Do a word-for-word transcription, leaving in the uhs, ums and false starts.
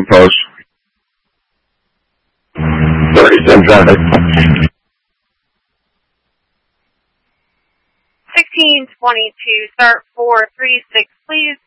post. sixteen twenty-two, start four three six, please.